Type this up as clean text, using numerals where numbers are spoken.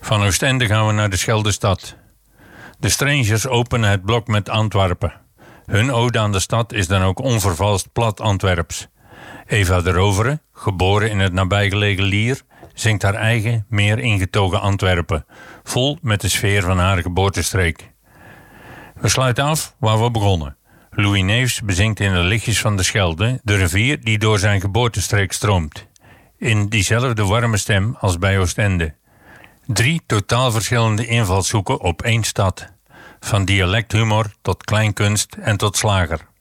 Van Oostende gaan we naar de Scheldestad. De Strangers openen het blok met Antwerpen. Hun ode aan de stad is dan ook onvervalst plat Antwerps. Eva de Rovere, geboren in het nabijgelegen Lier, zingt haar eigen, meer ingetogen Antwerpen, vol met de sfeer van haar geboortestreek. We sluiten af waar we begonnen. Louis Neefs bezingt in de lichtjes van de Schelde de rivier die door zijn geboortestreek stroomt. In diezelfde warme stem als bij Oostende. 3 totaal verschillende invalshoeken op één stad. Van dialecthumor tot kleinkunst en tot slager.